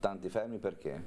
Tanti fermi perché?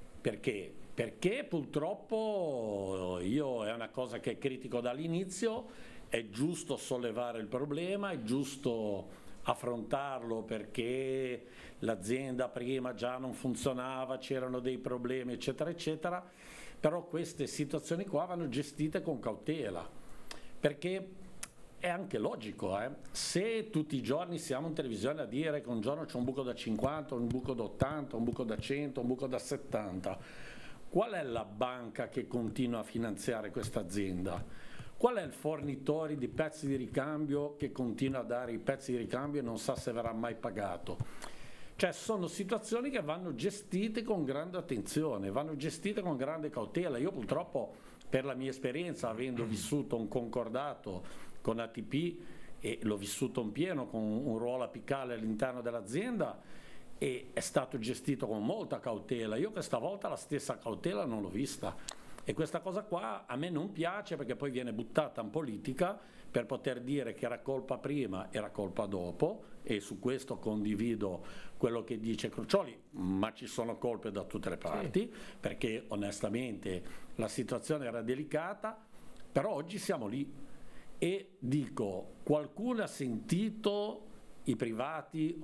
Perché purtroppo io è una cosa che critico dall'inizio, è giusto sollevare il problema, è giusto affrontarlo perché l'azienda prima già non funzionava, c'erano dei problemi eccetera eccetera, però queste situazioni qua vanno gestite con cautela, perché è anche logico, se tutti i giorni siamo in televisione a dire che un giorno c'è un buco da 50, un buco da 80, un buco da 100, un buco da 70, qual è la banca che continua a finanziare questa azienda? Qual è il fornitore di pezzi di ricambio che continua a dare i pezzi di ricambio e non sa se verrà mai pagato? Cioè sono situazioni che vanno gestite con grande attenzione, vanno gestite con grande cautela. Io purtroppo, per la mia esperienza, avendo vissuto un concordato con ATP e l'ho vissuto in pieno con un ruolo apicale all'interno dell'azienda, e è stato gestito con molta cautela. Io questa volta la stessa cautela non l'ho vista, e questa cosa qua a me non piace, perché poi viene buttata in politica per poter dire che era colpa prima, era colpa dopo, e su questo condivido quello che dice Crucioli, ma ci sono colpe da tutte le parti, perché onestamente la situazione era delicata, però oggi siamo lì. E dico, qualcuno ha sentito i privati,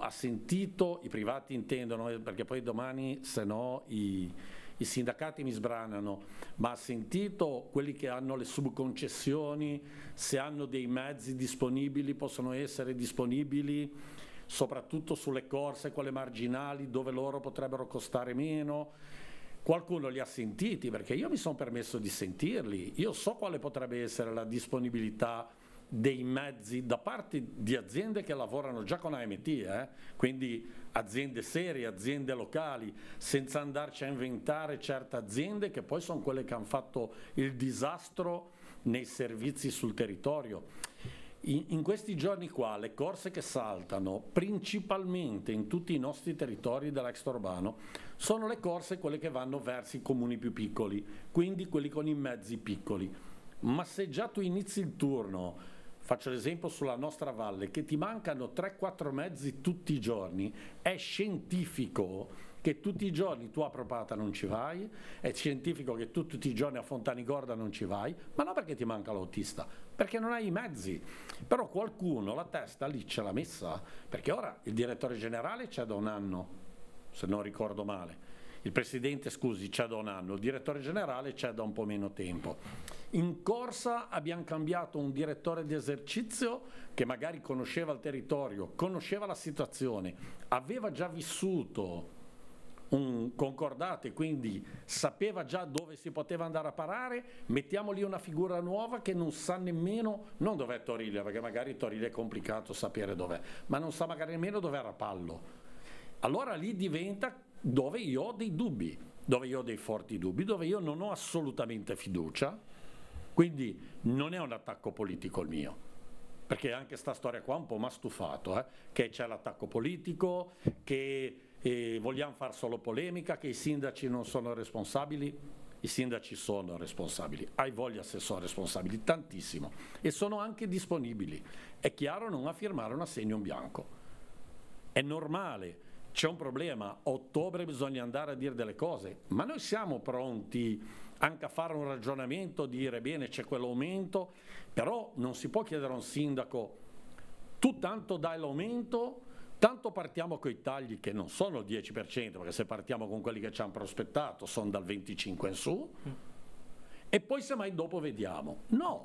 i privati intendono, perché poi domani se no i sindacati mi sbranano, ma ha sentito quelli che hanno le subconcessioni, se hanno dei mezzi disponibili, possono essere disponibili soprattutto sulle corse, quelle marginali, dove loro potrebbero costare meno. Qualcuno li ha sentiti, perché io mi sono permesso di sentirli, io so quale potrebbe essere la disponibilità dei mezzi da parte di aziende che lavorano già con AMT, quindi aziende serie, aziende locali, senza andarci a inventare certe aziende che poi sono quelle che hanno fatto il disastro nei servizi sul territorio. In questi giorni qua le corse che saltano principalmente in tutti i nostri territori dell'extraurbano sono le corse quelle che vanno verso i comuni più piccoli, quindi quelli con i mezzi piccoli. Ma se già tu inizi il turno, faccio l'esempio sulla nostra valle, che ti mancano 3-4 mezzi tutti i giorni, è scientifico che tutti i giorni tu a Propata non ci vai, è scientifico che tu tutti i giorni a Fontanigorda non ci vai, ma non perché ti manca l'autista, perché non hai i mezzi. Però qualcuno la testa lì ce l'ha messa, perché ora il direttore generale c'è da un anno, se non ricordo male, il presidente, scusi, c'è da un anno, il direttore generale c'è da un po' meno tempo. In corsa abbiamo cambiato un direttore di esercizio che magari conosceva il territorio, conosceva la situazione, aveva già vissuto un concordato e quindi sapeva già dove si poteva andare a parare. Mettiamo lì una figura nuova che non sa nemmeno, non dov'è Torilia, perché magari Torilia è complicato sapere dov'è, ma non sa magari nemmeno dov'è Rapallo. Allora lì diventa dove io ho dei dubbi, dove io ho dei forti dubbi, dove io non ho assolutamente fiducia, quindi non è un attacco politico il mio, perché anche sta storia qua un po' mi ha stufato, che c'è l'attacco politico, che vogliamo fare solo polemica, che i sindaci non sono responsabili. I sindaci sono responsabili, hai voglia se sono responsabili, tantissimo, e sono anche disponibili. È chiaro, non a firmare un assegno in bianco, è normale. C'è un problema, a ottobre bisogna andare a dire delle cose, ma noi siamo pronti anche a fare un ragionamento, dire bene c'è quell'aumento, però non si può chiedere a un sindaco tu tanto dai l'aumento, tanto partiamo con i tagli che non sono il 10%, perché se partiamo con quelli che ci hanno prospettato sono dal 25% in su, e poi semmai dopo vediamo.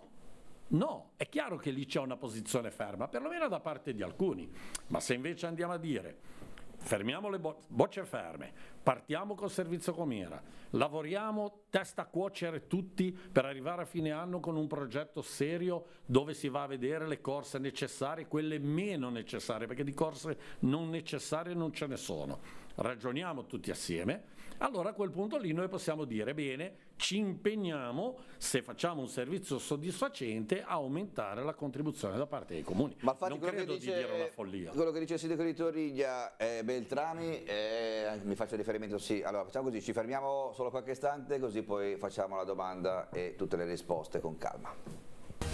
No, è chiaro che lì c'è una posizione ferma, perlomeno da parte di alcuni, ma se invece andiamo a dire fermiamo le bocce ferme, partiamo col servizio com'era, lavoriamo testa a cuocere tutti per arrivare a fine anno con un progetto serio dove si va a vedere le corse necessarie, quelle meno necessarie, perché di corse non necessarie non ce ne sono. Ragioniamo tutti assieme, allora a quel punto lì noi possiamo dire bene, ci impegniamo, se facciamo un servizio soddisfacente, a aumentare la contribuzione da parte dei comuni. Ma infatti non credo di dire una follia. Quello che dice il sindaco di Toriglia, Beltrami, mi faccio riferimento, sì. Allora facciamo così, ci fermiamo solo qualche istante, così poi facciamo la domanda e tutte le risposte con calma.